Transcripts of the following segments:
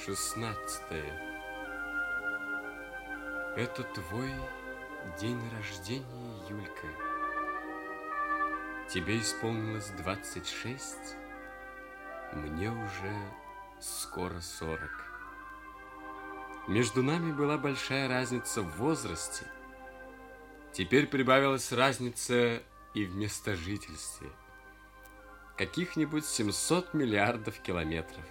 16. Это твой день рождения, Юлька. Тебе исполнилось 26, мне уже скоро 40. Между нами была большая разница в возрасте. Теперь прибавилась разница и в местожительстве. Каких-нибудь 700 миллиардов километров.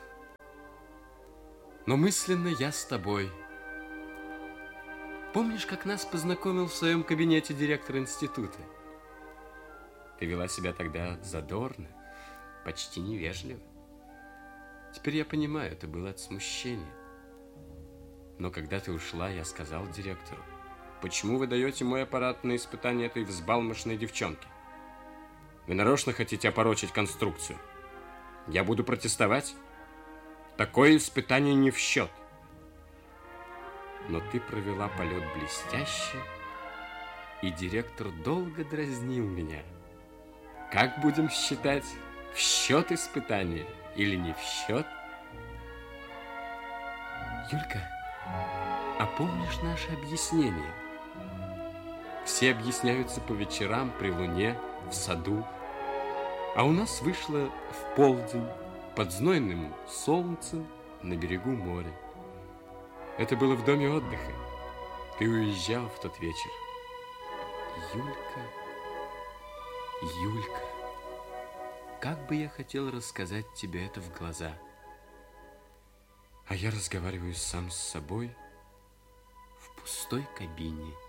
Но мысленно я с тобой. Помнишь, как нас познакомил в своем кабинете директор института? Ты вела себя тогда задорно, почти невежливо. Теперь я понимаю, это было от смущения. Но когда ты ушла, я сказал директору: почему вы даете мой аппарат на испытание этой взбалмошной девчонке? Вы нарочно хотите опорочить конструкцию. Я буду протестовать. Такое испытание не в счет. Но ты провела полет блестяще, и директор долго дразнил меня. Как будем считать, в счет испытания или не в счет? Юлька, а помнишь наше объяснение? Все объясняются по вечерам при луне, в саду. А у нас вышло в полдень, под знойным солнцем, на берегу моря. Это было в доме отдыха. Ты уезжал в тот вечер. Юлька, Юлька, как бы я хотел рассказать тебе это в глаза. А я разговариваю сам с собой в пустой кабине.